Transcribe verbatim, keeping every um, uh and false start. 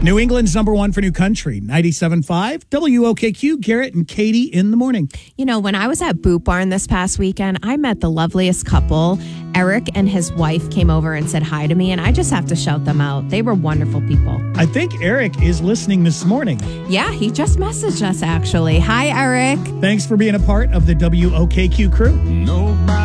New England's number one for new country, ninety-seven point five W O K Q. Garrett and Katie in the morning. You know, when I was at Boot Barn this past weekend, I met the loveliest couple. Eric and his wife came over and said hi to me, and I just have to shout them out. They were wonderful people. I think Eric is listening this morning. Yeah, he just messaged us, actually. Hi, Eric. Thanks for being a part of the W O K Q crew. Nobody